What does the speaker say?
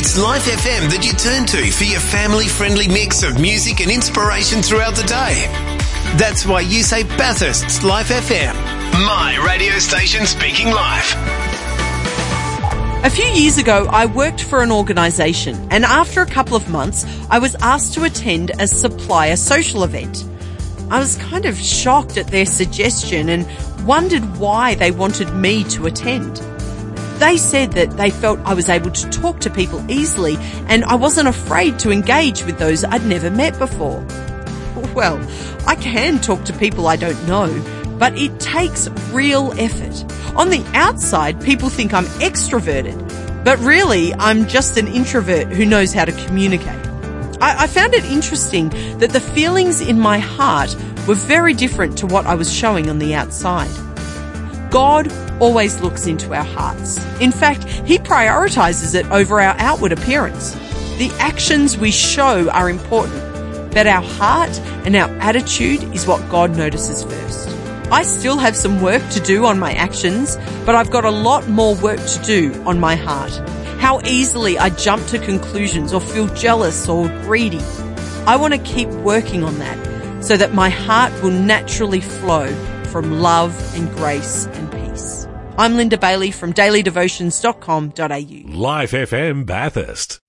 It's Life FM that you turn to for your family-friendly mix of music and inspiration throughout the day. That's why you say Bathurst's Life FM. My radio station speaking life. A few years ago, I worked for an organisation, and after a couple of months, I was asked to attend a supplier social event. I was kind of shocked at their suggestion and wondered why they wanted me to attend. They said that they felt I was able to talk to people easily and I wasn't afraid to engage with those I'd never met before. Well, I can talk to people I don't know, but it takes real effort. On the outside, people think I'm extroverted, but really I'm just an introvert who knows how to communicate. I found it interesting that the feelings in my heart were very different to what I was showing on the outside. God always looks into our hearts. In fact, He prioritizes it over our outward appearance. The actions we show are important, but our heart and our attitude is what God notices first. I still have some work to do on my actions, but I've got a lot more work to do on my heart. How easily I jump to conclusions or feel jealous or greedy. I want to keep working on that so that my heart will naturally flow from love and grace and peace. I'm Linda Bailey from dailydevotions.com.au. Life FM Bathurst.